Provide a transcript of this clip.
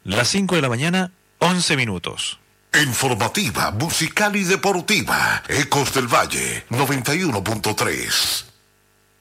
Las 5 de la mañana, 11 minutos. Informativa, musical y deportiva. Ecos del Valle, 91.3.